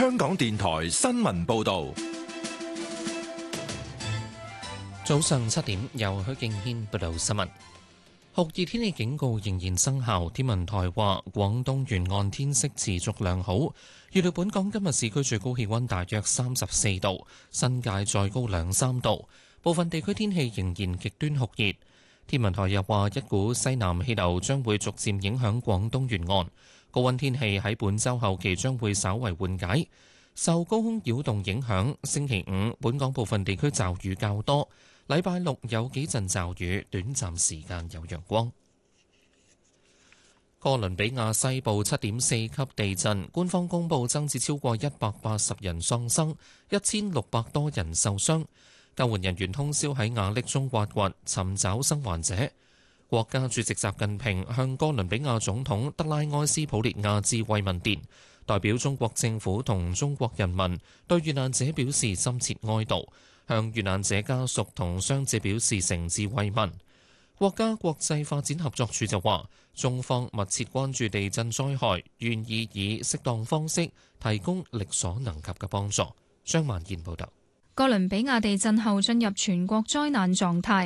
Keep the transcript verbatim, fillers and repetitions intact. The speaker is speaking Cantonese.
香港電台新聞報道。 早上七點，由許敬軒報道新聞。酷熱天氣警告仍然生效，天文台話廣東沿岸天色持續良好，預料本港今日市區最高氣溫大約三十四度，新界再高兩三度，部分地區天氣仍然極端酷熱。天文台又話一股西南氣流將會逐漸影響廣東沿岸，高溫天氣喺本週後期將會稍為緩解。受高空擾動影響，星期五本港部分地區驟雨較多。禮拜六有幾陣驟雨，短暫時間有陽光。哥倫比亞西部七點四級地震，官方公布增至超過一百八十人喪生，一千六百多人受傷。救援人員通宵喺瓦礫中挖掘，尋找生還者。國家主席習近平向哥倫比亞總統德拉埃斯普列亞致慰問電，代表中國政府同中國人民對遇難者表示深切哀悼。向遇難者家屬同傷者表示誠摯慰問。國家國際發展合作處就話，中方密切關注地震災害，願意以適當方式提供力所能及嘅幫助。張萬燕報導。 哥倫比亞地震後進入全國災難狀態。